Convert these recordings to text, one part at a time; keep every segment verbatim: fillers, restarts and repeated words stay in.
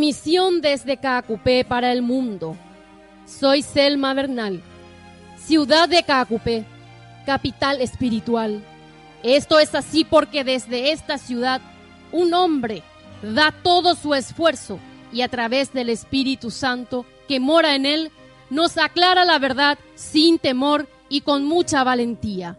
Transmisión desde Caacupé para el mundo. Soy Selma Bernal, ciudad de Caacupé, capital espiritual. Esto es así porque desde esta ciudad un hombre da todo su esfuerzo y a través del Espíritu Santo que mora en él, nos aclara la verdad sin temor y con mucha valentía.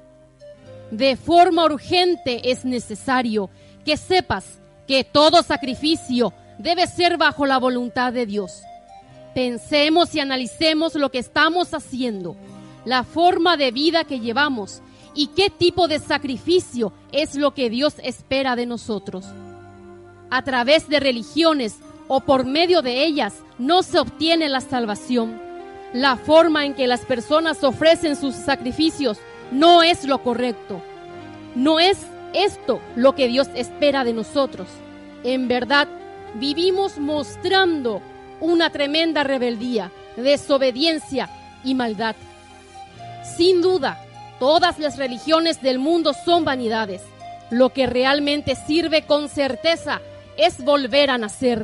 De forma urgente es necesario que sepas que todo sacrificio debe ser bajo la voluntad de Dios. Pensemos y analicemos lo que estamos haciendo, la forma de vida que llevamos y qué tipo de sacrificio es lo que Dios espera de nosotros. A través de religiones o por medio de ellas no se obtiene la salvación. La forma en que las personas ofrecen sus sacrificios no es lo correcto. No es esto lo que Dios espera de nosotros. En verdad, vivimos mostrando una tremenda rebeldía, desobediencia y maldad. Sin duda, todas las religiones del mundo son vanidades. Lo que realmente sirve con certeza es volver a nacer.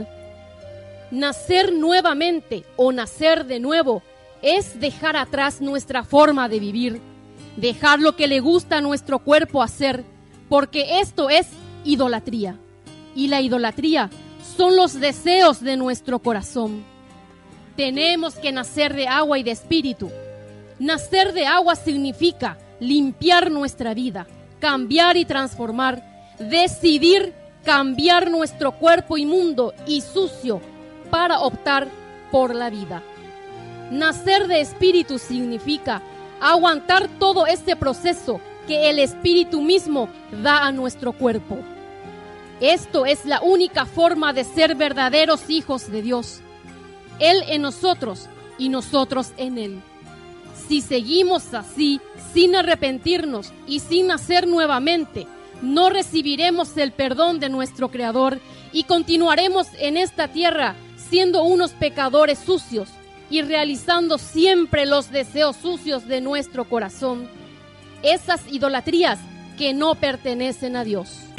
Nacer nuevamente o nacer de nuevo es dejar atrás nuestra forma de vivir, dejar lo que le gusta a nuestro cuerpo hacer, porque esto es idolatría. Y la idolatría son los deseos de nuestro corazón. Tenemos que nacer de agua y de espíritu. Nacer de agua significa limpiar nuestra vida, cambiar y transformar, decidir cambiar nuestro cuerpo inmundo y sucio para optar por la vida. Nacer de espíritu significa aguantar todo este proceso que el espíritu mismo da a nuestro cuerpo. Esto es la única forma de ser verdaderos hijos de Dios. Él en nosotros y nosotros en Él. Si seguimos así, sin arrepentirnos y sin nacer nuevamente, no recibiremos el perdón de nuestro Creador y continuaremos en esta tierra siendo unos pecadores sucios y realizando siempre los deseos sucios de nuestro corazón, esas idolatrías que no pertenecen a Dios.